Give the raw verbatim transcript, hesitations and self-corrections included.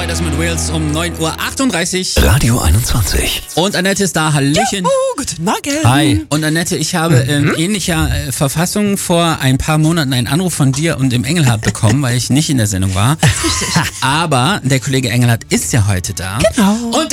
Fighters mit Wales um neun Uhr achtunddreißig. Radio einundzwanzig. Und Annette ist da, Hallöchen. Juhu, guten Morgen. Hi. Und Annette, ich habe in mhm. ähnlicher äh, Verfassung vor ein paar Monaten einen Anruf von dir und dem Engelhardt bekommen, weil ich nicht in der Sendung war. Aber der Kollege Engelhardt ist ja heute da. Genau. Und